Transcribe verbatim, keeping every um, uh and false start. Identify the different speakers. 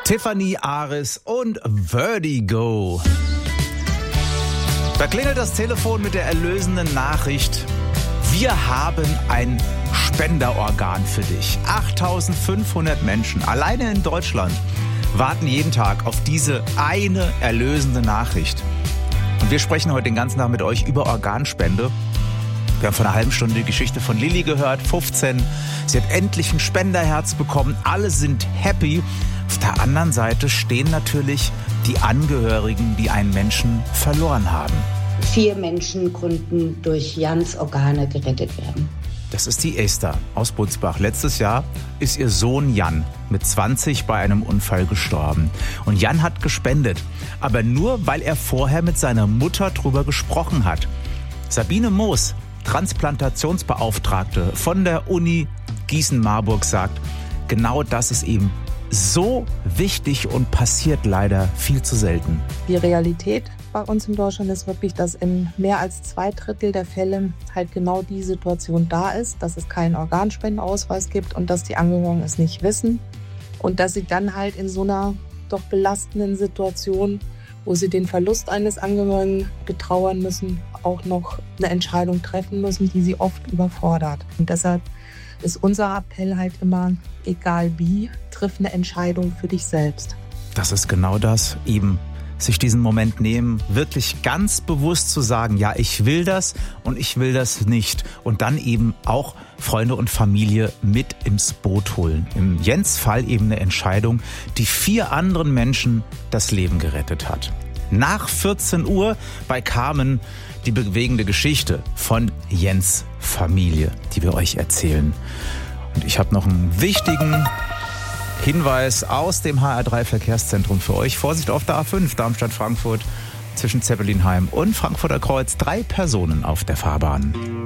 Speaker 1: Tiffany Aris und Vertigo. Da klingelt das Telefon mit der erlösenden Nachricht: Wir haben ein Spenderorgan für dich. achttausendfünfhundert Menschen alleine in Deutschland warten jeden Tag auf diese eine erlösende Nachricht. Und wir sprechen heute den ganzen Tag mit euch über Organspende. Wir haben vor einer halben Stunde die Geschichte von Lilly gehört, fünfzehn. Sie hat endlich ein Spenderherz bekommen. Alle sind happy. Auf der anderen Seite stehen natürlich die Angehörigen, die einen Menschen verloren haben.
Speaker 2: Vier Menschen konnten durch Jans Organe gerettet werden.
Speaker 1: Das ist die Esther aus Butzbach. Letztes Jahr ist ihr Sohn Jan mit zwanzig bei einem Unfall gestorben. Und Jan hat gespendet, aber nur, weil er vorher mit seiner Mutter drüber gesprochen hat. Sabine Moos, Transplantationsbeauftragte von der Uni Gießen-Marburg, sagt, genau das ist eben so wichtig und passiert leider viel zu selten.
Speaker 3: Die Realität bei uns in Deutschland ist wirklich, dass in mehr als zwei Drittel der Fälle halt genau die Situation da ist, dass es keinen Organspendenausweis gibt und dass die Angehörigen es nicht wissen und dass sie dann halt in so einer doch belastenden Situation, wo sie den Verlust eines Angehörigen betrauern müssen, auch noch eine Entscheidung treffen müssen, die sie oft überfordert. Und deshalb ist unser Appell halt immer, egal wie, triff eine Entscheidung für dich selbst.
Speaker 1: Das ist genau das, eben sich diesen Moment nehmen, wirklich ganz bewusst zu sagen, ja, ich will das und ich will das nicht. Und dann eben auch Freunde und Familie mit ins Boot holen. Im Jens Fall eben eine Entscheidung, die vier anderen Menschen das Leben gerettet hat. Nach vierzehn Uhr bei Carmen die bewegende Geschichte von Jens Familie, die wir euch erzählen. Und ich habe noch einen wichtigen Hinweis aus dem H R drei Verkehrszentrum für euch. Vorsicht auf der A fünf, Darmstadt-Frankfurt, zwischen Zeppelinheim und Frankfurter Kreuz. Drei Personen auf der Fahrbahn.